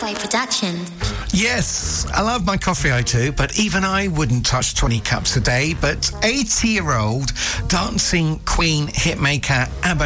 Friday production. Yes, I love my coffee, I do, but even I wouldn't touch 20 cups a day. But 80-year-old dancing queen hitmaker ABBA